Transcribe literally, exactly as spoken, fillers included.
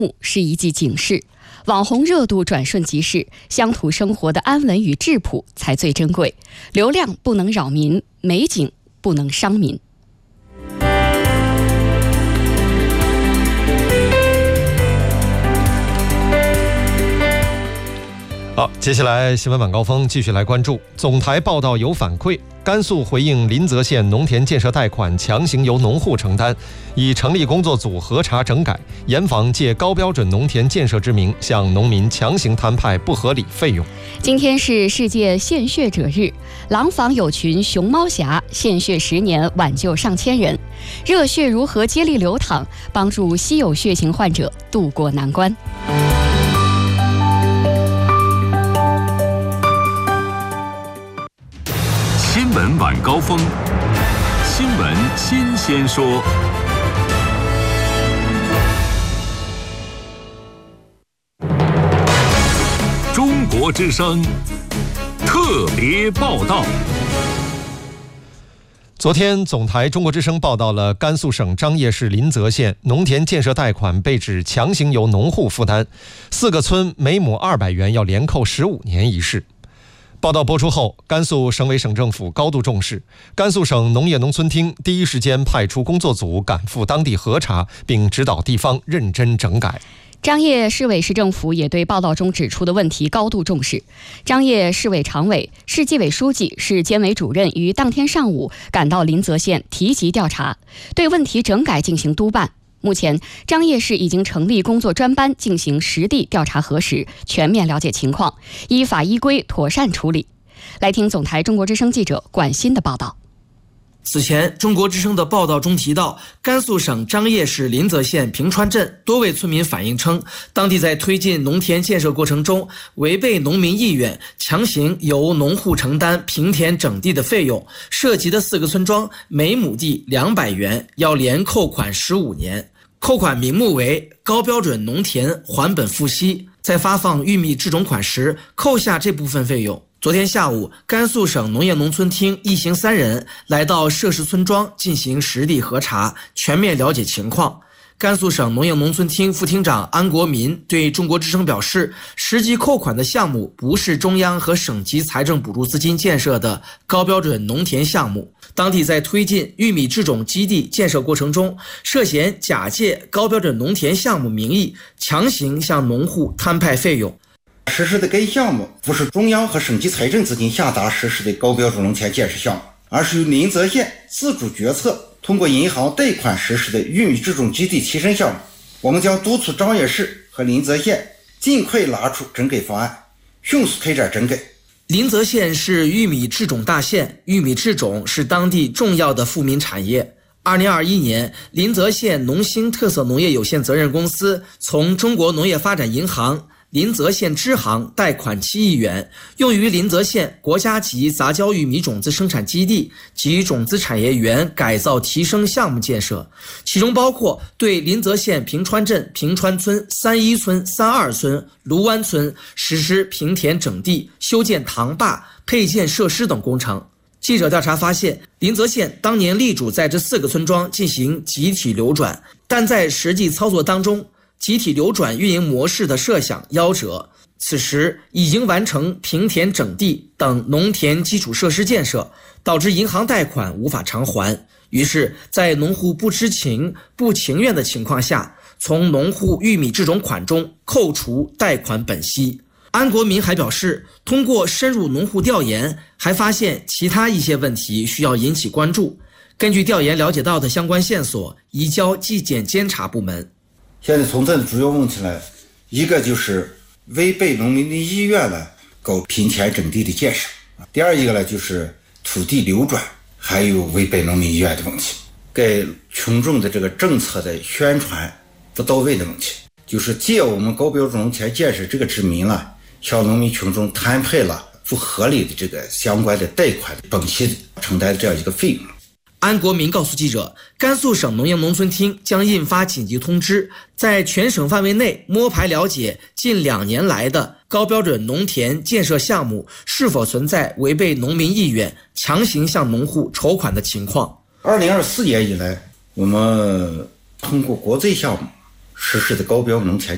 是一剂警示。网红热度转瞬即逝，乡土生活的安稳与质朴才最珍贵。流量不能扰民，美景不能伤民。 好，接下来新闻晚高峰继续来关注。总台报道有反馈，甘肃回应临泽县农田建设贷款强行由农户承担，已成立工作组核查整改，严防借高标准农田建设之名向农民强行摊派不合理费用。 今天是世界献血者日，廊坊有群熊猫侠献血十年，挽救上千人。热血如何接力流淌，帮助稀有血型患者渡过难关。 新闻晚高峰，新闻新鲜说。中国之声特别报道。 昨天，总台中国之声报道了甘肃省张掖市临泽县农田建设贷款被指强行由农户负担，四个村每亩二百元要连扣十五年一事。报道播出后，甘肃省委省政府高度重视，甘肃省农业农村厅第一时间派出工作组赶赴当地核查，并指导地方认真整改。 张掖市委市政府也对报道中指出的问题高度重视。张掖市委常委、市纪委书记、市监委主任于当天上午赶到临泽县提级调查，对问题整改进行督办。目前，张掖市已经成立工作专班进行实地调查核实，全面了解情况，依法依规妥善处理。来听总台中国之声记者管欣的报道。 此前，中国之声的报道中提到，甘肃省张掖市临泽县平川镇多位村民反映称，当地在推进农田建设过程中，违背农民意愿，强行由农户承担平田整地的费用，涉及的四个村庄每亩地两百元，要连扣款十五年。扣款名目为高标准农田还本付息，在发放玉米制种款时扣下这部分费用。昨天下午，甘肃省农业农村厅一行三人来到涉事村庄进行实地核查，全面了解情况。甘肃省农业农村厅副厅长安国民对中国之声表示，实际扣款的项目不是中央和省级财政补助资金建设的高标准农田项目，当地在推进玉米制种基地建设过程中，涉嫌假借高标准农田项目名义，强行向农户摊派费用。 实施的该项目不是中央和省级财政资金下达实施的高标准农田建设项目，而是由临泽县自主决策通过银行贷款实施的玉米制种基地提升项目。我们将督促张掖市和临泽县尽快拿出整改方案，迅速开展整改。 临泽县是玉米制种大县，玉米制种是当地重要的富民产业。二零二一年，临泽县农兴特色农业有限责任公司从中国农业发展银行临泽县支行贷款七亿元，用于临泽县国家级杂交玉米种子生产基地及种子产业园改造提升项目建设，其中包括对临泽县平川镇平川村、三一村、三二村、卢湾村实施平田整地、修建塘坝、配建设施等工程。记者调查发现，临泽县当年力主在这四个村庄进行集体流转，但在实际操作当中，集体流转运营模式的设想夭折，此时已经完成平田整地等农田基础设施建设，导致银行贷款无法偿还。于是，在农户不知情、不情愿的情况下，从农户玉米制种款中扣除贷款本息。安国民还表示，通过深入农户调研，还发现其他一些问题需要引起关注。根据调研了解到的相关线索，移交纪检监察部门。 现在存在的主要问题呢，一个就是违背农民的意愿呢，搞平田整地的建设；第二一个呢，就是土地流转，还有违背农民意愿的问题，给群众的这个政策的宣传不到位的问题，就是借我们高标准农田建设这个之名了，向农民群众摊派了不合理的这个相关的贷款的本息承担的这样一个费用。 安国民告诉记者，甘肃省农业农村厅将印发紧急通知，在全省范围内摸排了解近两年来的高标准农田建设项目是否存在违背农民意愿、强行向农户筹款的情况。 二零二四年以来，我们通过国债项目实施的高标农田